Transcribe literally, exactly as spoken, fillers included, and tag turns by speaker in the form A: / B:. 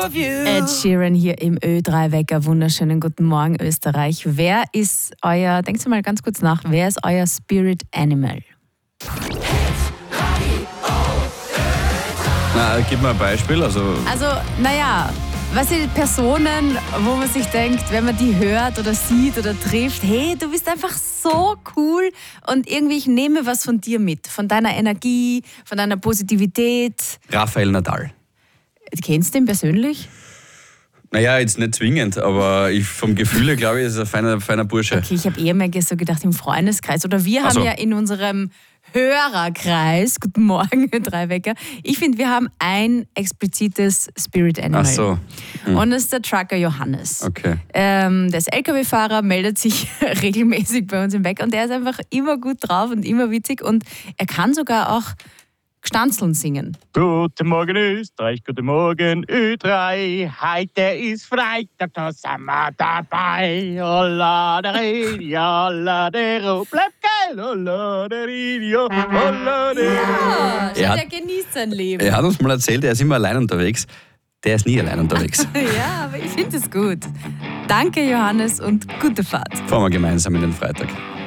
A: Ed Sheeran hier im Ö drei Wecker. Wunderschönen guten Morgen, Österreich. Wer ist euer, denkt mal ganz kurz nach, wer ist euer Spirit Animal?
B: Na, gib mal ein Beispiel. Also,
A: Also, naja, was sind Personen, wo man sich denkt, wenn man die hört oder sieht oder trifft, hey, du bist einfach so cool und irgendwie ich nehme was von dir mit, von deiner Energie, von deiner Positivität.
B: Rafael Nadal.
A: Kennst du ihn persönlich?
B: Naja, jetzt nicht zwingend, aber ich, vom Gefühl her glaube ich, ist er ein feiner, feiner Bursche.
A: Okay, ich habe eher mal so gedacht im Freundeskreis. Oder wir
B: Ach
A: haben
B: so.
A: ja in unserem Hörerkreis, guten Morgen, drei Wecker, ich finde, wir haben ein explizites Spirit Animal.
B: Ach so. Hm.
A: Und das ist der Trucker Johannes.
B: Okay.
A: Ähm, der ist L K W-Fahrer, meldet sich regelmäßig bei uns im Wecker und der ist einfach immer gut drauf und immer witzig und er kann sogar auch Gstanzeln singen.
C: Guten Morgen Österreich, guten Morgen Ö drei. Heute ist Freitag, da sind wir dabei. Holla der Radio, holla der Ro, bleib geil. Holla der Radio, holla der
A: Ja,
B: Er hat-
A: der genießt sein Leben.
B: Er hat uns mal erzählt, er ist immer allein unterwegs. Der ist nie allein unterwegs.
A: Ja, aber ich finde es gut. Danke, Johannes, und gute Fahrt.
B: Fahren wir gemeinsam in den Freitag.